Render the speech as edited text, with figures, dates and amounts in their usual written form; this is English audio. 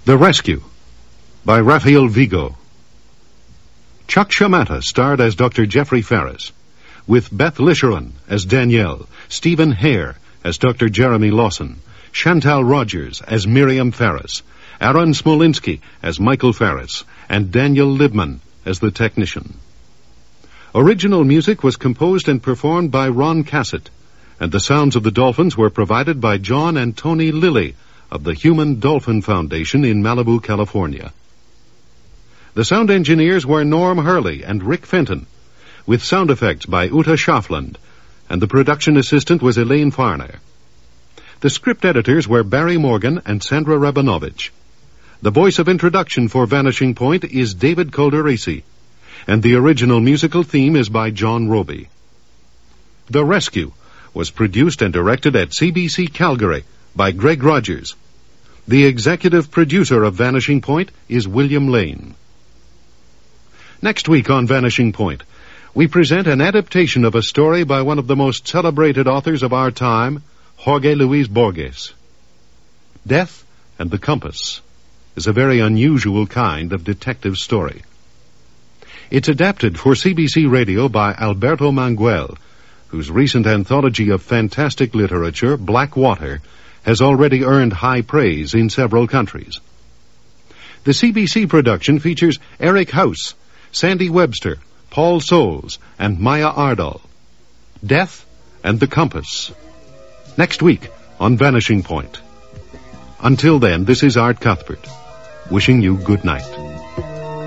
The Rescue by Rafael Vigo. Chuck Shamata starred as Dr. Jeffrey Ferris, with Beth Lisheron as Danielle, Stephen Hare as Dr. Jeremy Lawson, Chantal Rogers as Miriam Ferris, Aaron Smolinski as Michael Ferris, and Daniel Libman as the technician. Original music was composed and performed by Ron Cassett, and the sounds of the dolphins were provided by John and Tony Lilly of the Human Dolphin Foundation in Malibu, California. The sound engineers were Norm Hurley and Rick Fenton, with sound effects by Uta Schafland, and the production assistant was Elaine Farner. The script editors were Barry Morgan and Sandra Rabinovich. The voice of introduction for Vanishing Point is David Calderisi, and the original musical theme is by John Roby. The Rescue was produced and directed at CBC Calgary by Greg Rogers. The executive producer of Vanishing Point is William Lane. Next week on Vanishing Point, we present an adaptation of a story by one of the most celebrated authors of our time, Jorge Luis Borges. Death and the Compass is a very unusual kind of detective story. It's adapted for CBC Radio by Alberto Manguel, whose recent anthology of fantastic literature, Black Water, has already earned high praise in several countries. The CBC production features Eric House, Sandy Webster, Paul Soles, and Maya Ardal. Death and the Compass. Next week on Vanishing Point. Until then, this is Art Cuthbert, wishing you good night.